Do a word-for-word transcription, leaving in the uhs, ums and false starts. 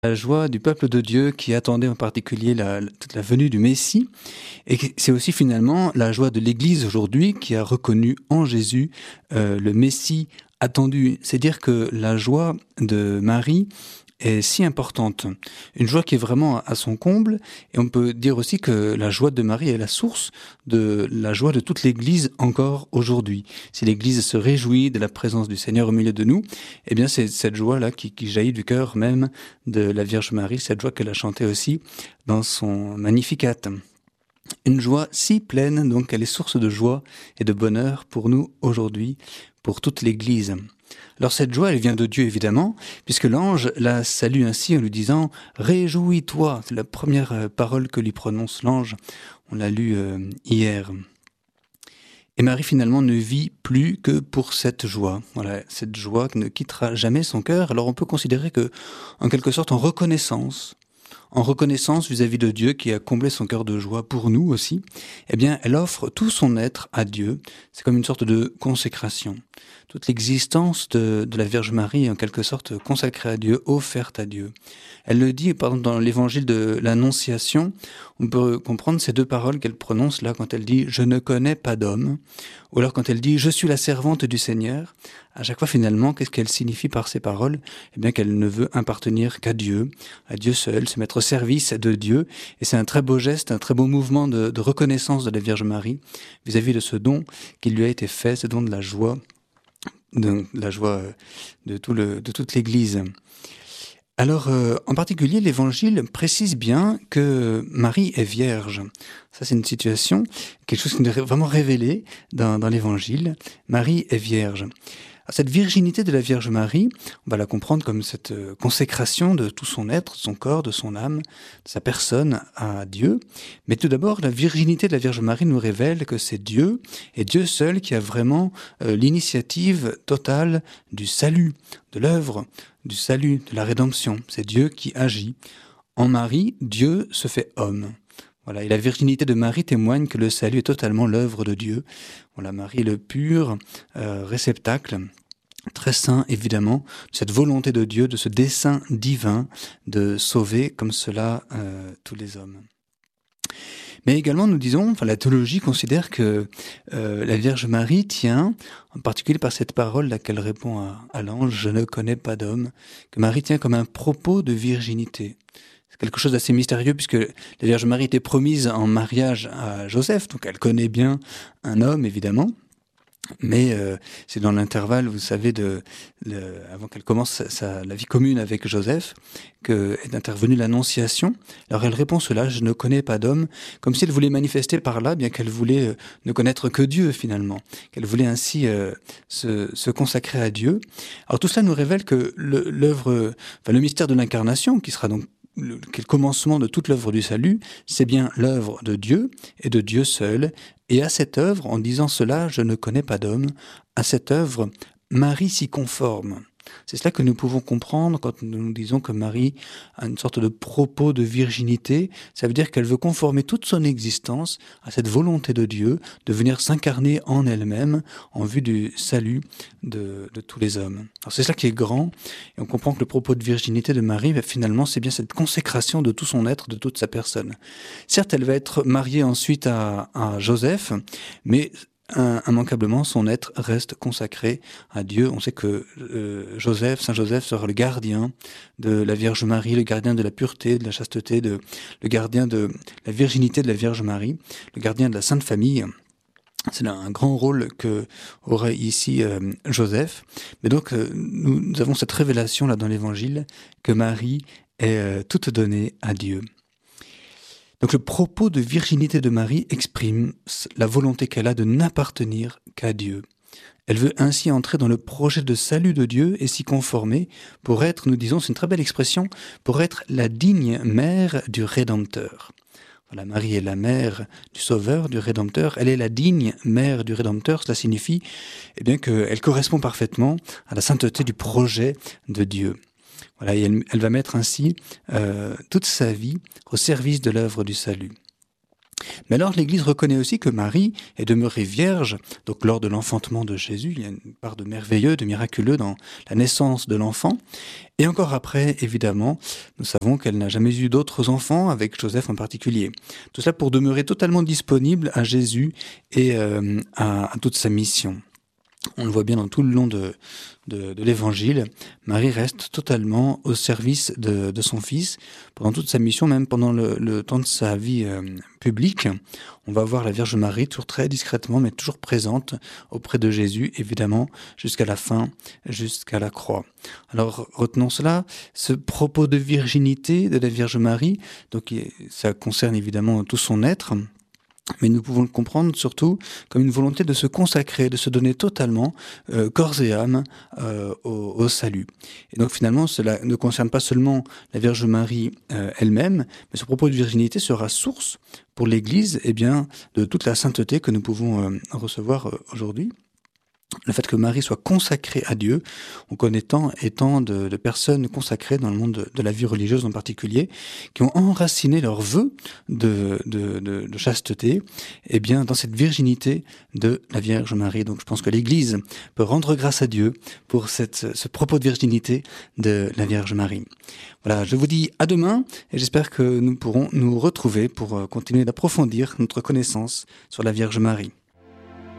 La joie du peuple de Dieu qui attendait en particulier la, toute la venue du Messie. Et c'est aussi finalement la joie de l'Église aujourd'hui qui a reconnu en Jésus euh, le Messie attendu. C'est dire que la joie de Marie est si importante, une joie qui est vraiment à son comble, et on peut dire aussi que la joie de Marie est la source de la joie de toute l'Église encore aujourd'hui. Si l'Église se réjouit de la présence du Seigneur au milieu de nous, eh bien c'est cette joie-là qui, qui jaillit du cœur même de la Vierge Marie, cette joie qu'elle a chantée aussi dans son Magnificat. Une joie si pleine, donc elle est source de joie et de bonheur pour nous aujourd'hui, pour toute l'Église. Alors cette joie, elle vient de Dieu évidemment, puisque l'ange la salue ainsi en lui disant « Réjouis-toi ». C'est la première parole que lui prononce l'ange, on l'a lu euh, hier. Et Marie finalement ne vit plus que pour cette joie. Voilà, cette joie qui ne quittera jamais son cœur. Alors on peut considérer que, en quelque sorte, en reconnaissance, en reconnaissance vis-à-vis de Dieu qui a comblé son cœur de joie pour nous aussi, eh bien, elle offre tout son être à Dieu. C'est comme une sorte de consécration. Toute l'existence de, de la Vierge Marie est en quelque sorte consacrée à Dieu, offerte à Dieu. Elle le dit, par exemple, dans l'évangile de l'Annonciation, on peut comprendre ces deux paroles qu'elle prononce là quand elle dit « Je ne connais pas d'homme », ou alors quand elle dit « Je suis la servante du Seigneur ». À chaque fois, finalement, qu'est-ce qu'elle signifie par ces paroles ? Eh bien, qu'elle ne veut appartenir qu'à Dieu, à Dieu seul, se mettre au service de Dieu. Et c'est un très beau geste, un très beau mouvement de, de reconnaissance de la Vierge Marie vis-à-vis de ce don qui lui a été fait, ce don de la joie, de la joie de, tout le, de toute l'Église. Alors, euh, en particulier, l'Évangile précise bien que Marie est vierge. Ça, c'est une situation, quelque chose qui nous est vraiment révélé dans, dans l'Évangile. Marie est vierge. Cette virginité de la Vierge Marie, on va la comprendre comme cette consécration de tout son être, de son corps, de son âme, de sa personne à Dieu. Mais tout d'abord, la virginité de la Vierge Marie nous révèle que c'est Dieu, et Dieu seul, qui a vraiment euh, l'initiative totale du salut, de l'œuvre, du salut, de la rédemption. C'est Dieu qui agit. En Marie, Dieu se fait homme. Voilà, et la virginité de Marie témoigne que le salut est totalement l'œuvre de Dieu. Voilà, Marie est le pur euh, réceptacle, très saint évidemment, de cette volonté de Dieu, de ce dessein divin de sauver comme cela euh, tous les hommes. Mais également, nous disons, enfin, la théologie considère que euh, la Vierge Marie tient, en particulier par cette parole là qu'elle répond à, à l'ange, « Je ne connais pas d'homme », que Marie tient comme un propos de virginité. C'est quelque chose d'assez mystérieux puisque la Vierge Marie était promise en mariage à Joseph, donc elle connaît bien un homme évidemment. Mais euh, c'est dans l'intervalle, vous savez, de, le, avant qu'elle commence sa, sa, la vie commune avec Joseph, qu'est intervenue l'Annonciation. Alors elle répond cela, « Je ne connais pas d'homme », comme si elle voulait manifester par là, bien qu'elle voulait euh, ne connaître que Dieu finalement, qu'elle voulait ainsi euh, se, se consacrer à Dieu. Alors tout cela nous révèle que le, l'œuvre, enfin le mystère de l'incarnation, qui sera donc le, le commencement de toute l'œuvre du salut, c'est bien l'œuvre de Dieu et de Dieu seul. Et à cette œuvre, en disant cela, je ne connais pas d'homme, à cette œuvre, Marie s'y conforme. C'est cela que nous pouvons comprendre quand nous disons que Marie a une sorte de propos de virginité. Ça veut dire qu'elle veut conformer toute son existence à cette volonté de Dieu de venir s'incarner en elle-même en vue du salut de, de tous les hommes. Alors c'est cela qui est grand, et on comprend que le propos de virginité de Marie, ben, finalement, c'est bien cette consécration de tout son être, de toute sa personne. Certes, elle va être mariée ensuite à, à Joseph, mais immanquablement, son être reste consacré à Dieu. On sait que euh, Joseph, Saint Joseph sera le gardien de la Vierge Marie, le gardien de la pureté, de la chasteté, de, le gardien de la virginité de la Vierge Marie, le gardien de la Sainte Famille. C'est un grand rôle que aurait ici euh, Joseph. Mais donc, euh, nous, nous avons cette révélation là dans l'Évangile que Marie est euh, toute donnée à Dieu. Donc le propos de virginité de Marie exprime la volonté qu'elle a de n'appartenir qu'à Dieu. Elle veut ainsi entrer dans le projet de salut de Dieu et s'y conformer pour être, nous disons, c'est une très belle expression, pour être la digne mère du Rédempteur. Voilà, Marie est la mère du Sauveur, du Rédempteur. Elle est la digne mère du Rédempteur. Cela signifie eh bien, qu'elle correspond parfaitement à la sainteté du projet de Dieu. Voilà, et elle, elle va mettre ainsi euh, toute sa vie au service de l'œuvre du salut. Mais alors l'Église reconnaît aussi que Marie est demeurée vierge, donc lors de l'enfantement de Jésus, il y a une part de merveilleux, de miraculeux dans la naissance de l'enfant. Et encore après, évidemment, nous savons qu'elle n'a jamais eu d'autres enfants, avec Joseph en particulier. Tout cela pour demeurer totalement disponible à Jésus et euh, à, à toute sa mission. On le voit bien dans tout le long de, de, de l'Évangile. Marie reste totalement au service de, de son Fils pendant toute sa mission, même pendant le, le temps de sa vie euh, publique. On va voir la Vierge Marie toujours très discrètement, mais toujours présente auprès de Jésus, évidemment, jusqu'à la fin, jusqu'à la croix. Alors retenons cela, ce propos de virginité de la Vierge Marie, donc ça concerne évidemment tout son être. Mais nous pouvons le comprendre surtout comme une volonté de se consacrer, de se donner totalement, euh, corps et âme, euh, au, au salut. Et donc finalement, cela ne concerne pas seulement la Vierge Marie euh, elle-même, mais ce propos de virginité sera source pour l'Église, eh bien, de toute la sainteté que nous pouvons euh, recevoir euh, aujourd'hui. Le fait que Marie soit consacrée à Dieu, on connaît tant et tant de, de personnes consacrées dans le monde de, de la vie religieuse en particulier, qui ont enraciné leurs vœux de, de, de, de chasteté, eh bien, dans cette virginité de la Vierge Marie. Donc je pense que l'Église peut rendre grâce à Dieu pour cette, ce propos de virginité de la Vierge Marie. Voilà, je vous dis à demain et j'espère que nous pourrons nous retrouver pour continuer d'approfondir notre connaissance sur la Vierge Marie.